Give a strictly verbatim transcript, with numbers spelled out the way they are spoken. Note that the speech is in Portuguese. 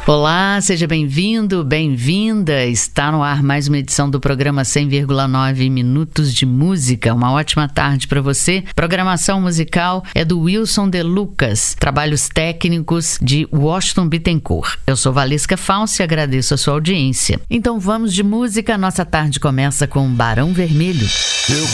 Olá, seja bem-vindo, bem-vinda. Está no ar mais uma edição do programa cem vírgula nove Minutos de Música. Uma ótima tarde para você. Programação musical é do Wilson De Lucas, trabalhos técnicos de Washington Bittencourt. Eu sou Valesca Fauci e agradeço a sua audiência. Então vamos de música. Nossa tarde começa com Barão Vermelho. Eu